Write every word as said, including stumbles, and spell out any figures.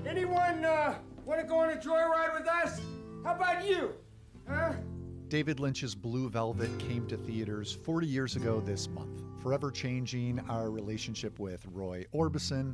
Anyone uh, want to go on a joyride with us? How about you? Huh? David Lynch's Blue Velvet came to theaters forty years ago this month, forever changing our relationship with Roy Orbison